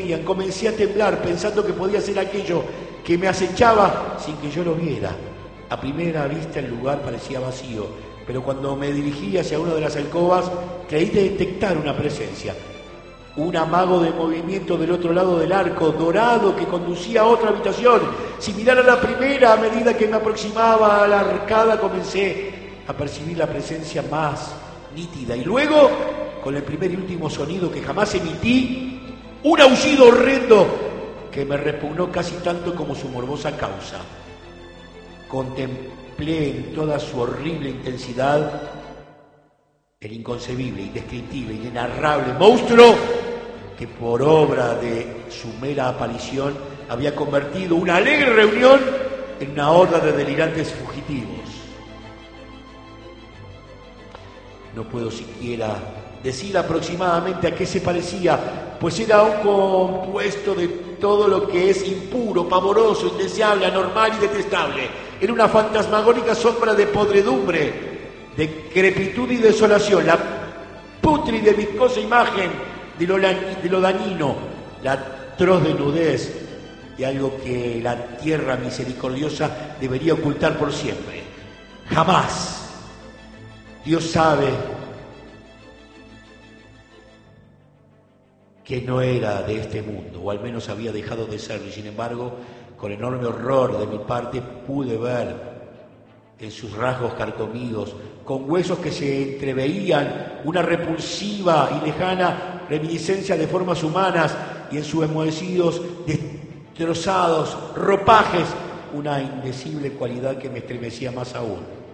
veían. Comencé a temblar pensando que podía ser aquello que me acechaba sin que yo lo viera. A primera vista el lugar parecía vacío, pero cuando me dirigí hacia una de las alcobas creí detectar una presencia. Un amago de movimiento del otro lado del arco, dorado, que conducía a otra habitación. Similar a la primera, a medida que me aproximaba a la arcada, comencé a percibir la presencia más nítida. Y luego, con el primer y último sonido que jamás emití, un aullido horrendo que me repugnó casi tanto como su morbosa causa. Contemplé en toda su horrible intensidad el inconcebible, indescriptible, inenarrable monstruo que por obra de su mera aparición había convertido una alegre reunión en una horda de delirantes fugitivos. No puedo siquiera decir aproximadamente a qué se parecía, pues era un compuesto de todo lo que es impuro, pavoroso, indeseable, anormal y detestable. Era una fantasmagórica sombra de podredumbre, decrepitud y desolación, la pútrida y viscosa imagen de lo dañino, la atroz desnudez de algo que la tierra misericordiosa debería ocultar por siempre. Jamás. Dios sabe que no era de este mundo, o al menos había dejado de serlo, y sin embargo, con enorme horror de mi parte, pude ver en sus rasgos carcomidos, con huesos que se entreveían, una repulsiva y lejana reminiscencia de formas humanas, y en sus enmohecidos, destrozados ropajes, una indecible cualidad que me estremecía más aún.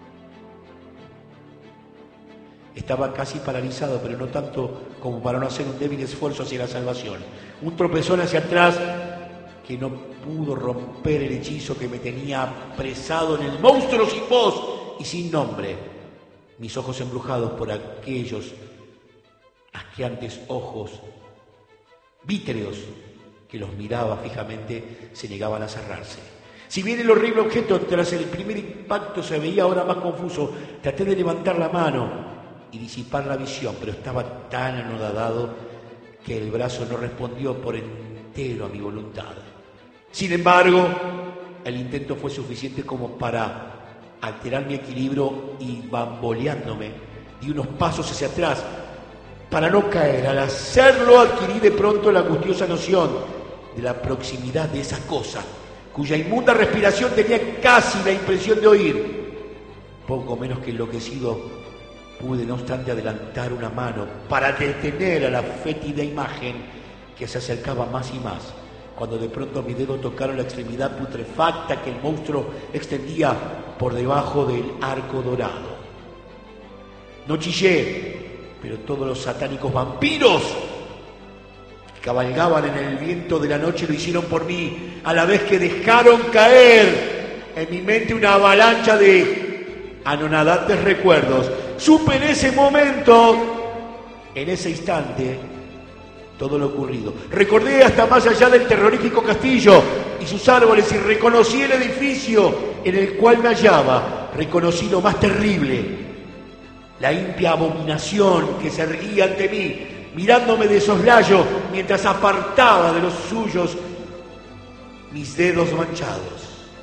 Estaba casi paralizado, pero no tanto como para no hacer un débil esfuerzo hacia la salvación. Un tropezón hacia atrás que no pudo romper el hechizo que me tenía apresado en el monstruo sin voz y sin nombre. Mis ojos embrujados por aquellos asqueantes ojos vítreos que los miraba fijamente se negaban a cerrarse. Si bien el horrible objeto tras el primer impacto se veía ahora más confuso, traté de levantar la mano y disipar la visión, pero estaba tan anodadado que el brazo no respondió por entero a mi voluntad. Sin embargo, el intento fue suficiente como para alterar mi equilibrio y, bamboleándome, di unos pasos hacia atrás para no caer. Al hacerlo adquirí de pronto la angustiosa noción de la proximidad de esa cosa, cuya inmunda respiración tenía casi la impresión de oír. Poco menos que enloquecido, pude no obstante adelantar una mano para detener a la fétida imagen que se acercaba más y más, cuando de pronto mis dedos tocaron la extremidad putrefacta que el monstruo extendía por debajo del arco dorado. No chillé, pero todos los satánicos vampiros que cabalgaban en el viento de la noche lo hicieron por mí, a la vez que dejaron caer en mi mente una avalancha de anonadantes recuerdos. Supe en ese momento, en ese instante, todo lo ocurrido. Recordé hasta más allá del terrorífico castillo y sus árboles, y reconocí el edificio en el cual me hallaba. Reconocí lo más terrible, la impía abominación que se erguía ante mí, mirándome de soslayo mientras apartaba de los suyos mis dedos manchados.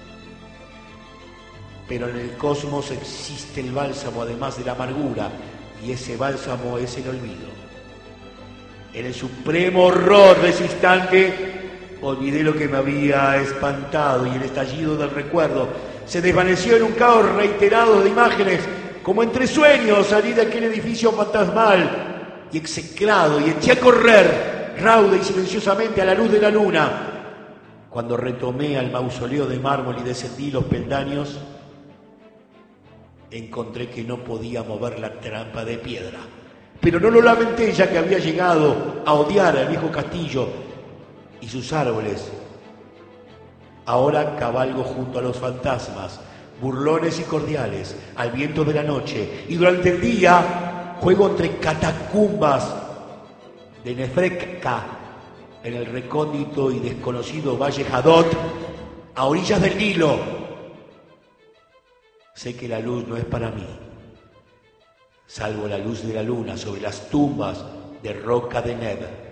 Pero en el cosmos existe el bálsamo además de la amargura, y ese bálsamo es el olvido. En el supremo horror de ese instante, olvidé lo que me había espantado, y el estallido del recuerdo se desvaneció en un caos reiterado de imágenes. Como entre sueños salí de aquel edificio fantasmal y execrado, y eché a correr rauda y silenciosamente a la luz de la luna. Cuando retomé al mausoleo de mármol y descendí los peldaños, encontré que no podía mover la trampa de piedra. Pero no lo lamenté, ya que había llegado a odiar al viejo castillo y sus árboles. Ahora cabalgo junto a los fantasmas, burlones y cordiales, al viento de la noche, y durante el día juego entre catacumbas de Nefrekka, en el recóndito y desconocido Valle Hadot, a orillas del Nilo. Sé que la luz no es para mí, salvo la luz de la luna sobre las tumbas de roca de Neb.